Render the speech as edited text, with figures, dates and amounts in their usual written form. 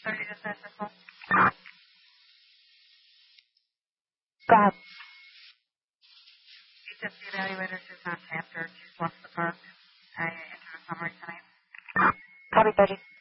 30 to San Francisco. Go ahead. HSC evaluator is not after. She's left the park. I entered a summary tonight. Copy 30.